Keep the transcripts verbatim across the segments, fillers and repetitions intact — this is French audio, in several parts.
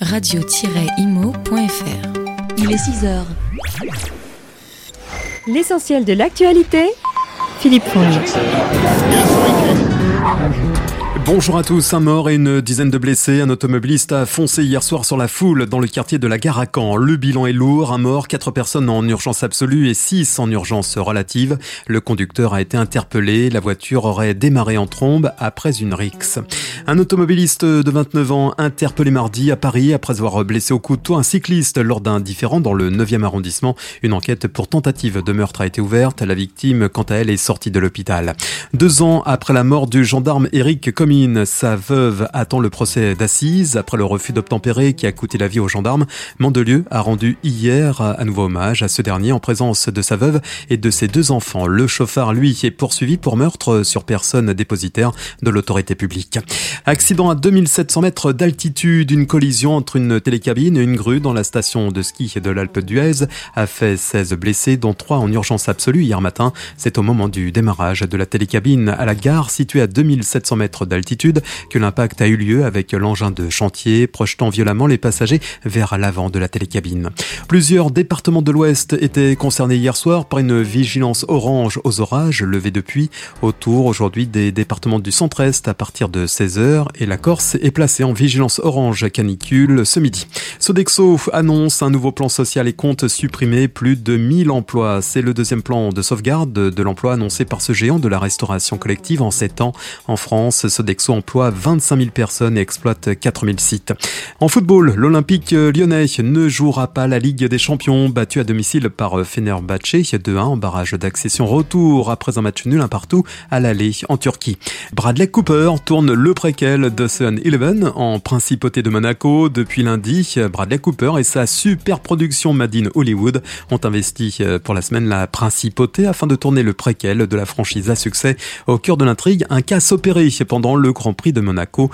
radio tiret imo point f r. Il est six heures. L'essentiel de l'actualité, Philippe Fonge. Bonjour à tous, un mort et une dizaine de blessés. Un automobiliste a foncé hier soir sur la foule dans le quartier de la Gare à Caen. Le bilan est lourd, un mort, quatre personnes en urgence absolue et six en urgence relative. Le conducteur a été interpellé, la voiture aurait démarré en trombe après une rixe. Un automobiliste de vingt-neuf ans interpellé mardi à Paris après avoir blessé au couteau un cycliste lors d'un différend dans le neuvième arrondissement. Une enquête pour tentative de meurtre a été ouverte. La victime, quant à elle, est sortie de l'hôpital. Deux ans après la mort du gendarme Éric Comines, sa veuve attend le procès d'assises. Après le refus d'obtempérer qui a coûté la vie au gendarme, Mandelieu a rendu hier à nouveau hommage à ce dernier en présence de sa veuve et de ses deux enfants. Le chauffard, lui, est poursuivi pour meurtre sur personne dépositaire de l'autorité publique. Accident à deux mille sept cents mètres d'altitude. Une collision entre une télécabine et une grue dans la station de ski de l'Alpe d'Huez a fait seize blessés, dont trois en urgence absolue hier matin. C'est au moment du démarrage de la télécabine à la gare située à deux mille sept cents mètres d'altitude que l'impact a eu lieu avec l'engin de chantier projetant violemment les passagers vers l'avant de la télécabine. Plusieurs départements de l'Ouest étaient concernés hier soir par une vigilance orange aux orages levée depuis. Autour aujourd'hui des départements du centre-est à partir de seize heures et la Corse est placée en vigilance orange canicule ce midi. Sodexo annonce un nouveau plan social et compte supprimer plus de mille emplois. C'est le deuxième plan de sauvegarde de l'emploi annoncé par ce géant de la restauration collective en sept ans. En France, Sodexo emploie vingt-cinq mille personnes et exploite quatre mille sites. En football, l'Olympique lyonnais ne jouera pas la Ligue des Champions, battu à domicile par Fenerbahçe deux un en barrage d'accession retour après un match nul un partout à l'aller en Turquie. Bradley Cooper tourne le préquel d'Ocean Eleven en principauté de Monaco. Depuis lundi, Bradley Cooper et sa super production Made in Hollywood ont investi pour la semaine la principauté afin de tourner le préquel de la franchise à succès. Au cœur de l'intrigue, un cas opéré pendant le Grand Prix de Monaco.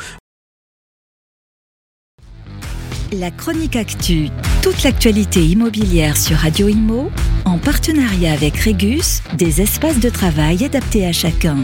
La chronique actu, toute l'actualité immobilière sur Radio Imo, en partenariat avec Régus, des espaces de travail adaptés à chacun.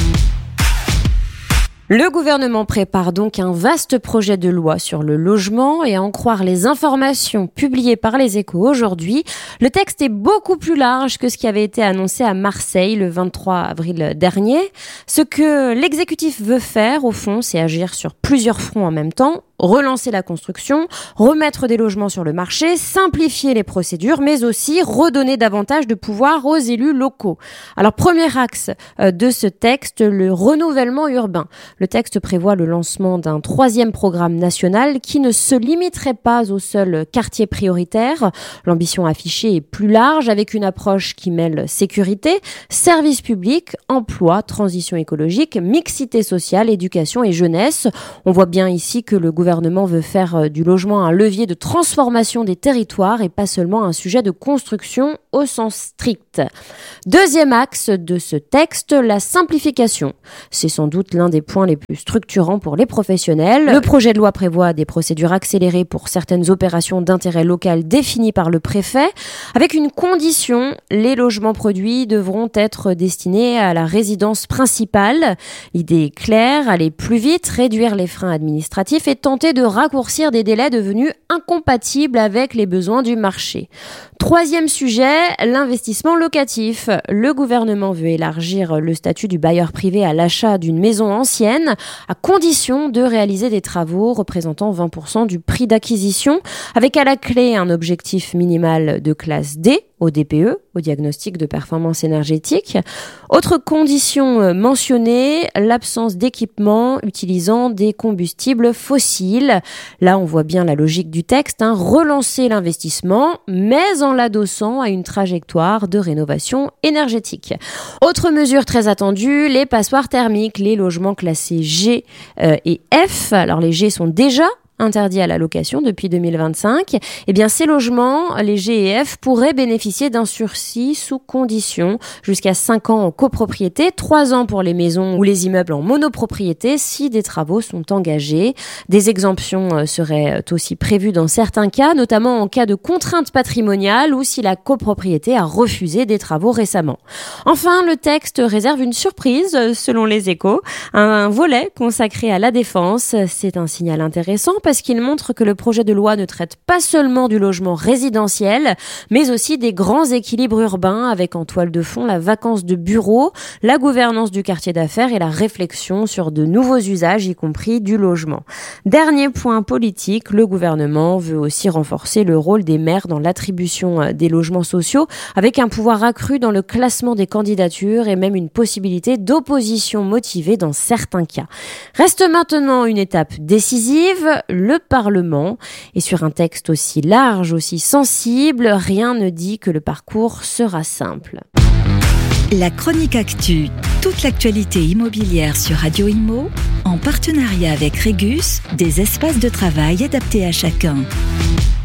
Le gouvernement prépare donc un vaste projet de loi sur le logement et à en croire les informations publiées par les Échos aujourd'hui, le texte est beaucoup plus large que ce qui avait été annoncé à Marseille le vingt-trois avril dernier. Ce que l'exécutif veut faire, au fond, c'est agir sur plusieurs fronts en même temps. Relancer la construction, remettre des logements sur le marché, simplifier les procédures, mais aussi redonner davantage de pouvoir aux élus locaux. Alors, premier axe de ce texte, le renouvellement urbain. Le texte prévoit le lancement d'un troisième programme national qui ne se limiterait pas aux seuls quartiers prioritaires. L'ambition affichée est plus large avec une approche qui mêle sécurité, services publics, emploi, transition écologique, mixité sociale, éducation et jeunesse. On voit bien ici que le gouvernement Le gouvernement veut faire du logement un levier de transformation des territoires et pas seulement un sujet de construction au sens strict. Deuxième axe de ce texte, la simplification. C'est sans doute l'un des points les plus structurants pour les professionnels. Le projet de loi prévoit des procédures accélérées pour certaines opérations d'intérêt local définies par le préfet, avec une condition, les logements produits devront être destinés à la résidence principale. L'idée est claire, aller plus vite, réduire les freins administratifs et tenter de raccourcir des délais devenus incompatibles avec les besoins du marché. Troisième sujet, l'investissement locatif. Le gouvernement veut élargir le statut du bailleur privé à l'achat d'une maison ancienne, à condition de réaliser des travaux représentant vingt pour cent du prix d'acquisition, avec à la clé un objectif minimal de classe D, au D P E, au diagnostic de performance énergétique. Autre condition mentionnée, l'absence d'équipements utilisant des combustibles fossiles. Là, on voit bien la logique du texte, hein, relancer l'investissement, mais en l'adossant à une trajectoire de rénovation énergétique. Autre mesure très attendue, les passoires thermiques, les logements classés G euh, et F. Alors les G sont déjà interdits à la location depuis deux mille vingt-cinq, eh bien ces logements, les G et F, pourraient bénéficier d'un sursis sous condition, jusqu'à cinq ans en copropriété, trois ans pour les maisons ou les immeubles en monopropriété si des travaux sont engagés. Des exemptions seraient aussi prévues dans certains cas, notamment en cas de contrainte patrimoniale ou si la copropriété a refusé des travaux récemment. Enfin, le texte réserve une surprise, selon les Échos, un volet consacré à la défense. C'est un signal intéressant parce parce qu'il montre que le projet de loi ne traite pas seulement du logement résidentiel, mais aussi des grands équilibres urbains avec en toile de fond la vacance de bureaux, la gouvernance du quartier d'affaires et la réflexion sur de nouveaux usages, y compris du logement. Dernier point politique, le gouvernement veut aussi renforcer le rôle des maires dans l'attribution des logements sociaux avec un pouvoir accru dans le classement des candidatures et même une possibilité d'opposition motivée dans certains cas. Reste maintenant une étape décisive, le Parlement. Et sur un texte aussi large, aussi sensible, rien ne dit que le parcours sera simple. La Chronique Actu, toute l'actualité immobilière sur Radio Imo, en partenariat avec Régus, des espaces de travail adaptés à chacun.